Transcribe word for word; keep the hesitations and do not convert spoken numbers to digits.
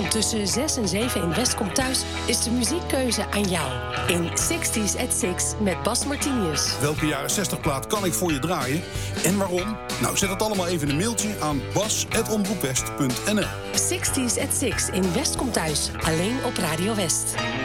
Want tussen zes en zeven in West komt thuis is de muziekkeuze aan jou. In zestig's at six met Bas Martinius. Welke jaren zestig plaat kan ik voor je draaien? En waarom? Nou, zet het allemaal even in een mailtje aan bas at omroep west punt n l. zestig's at six in West komt thuis. Alleen op Radio West.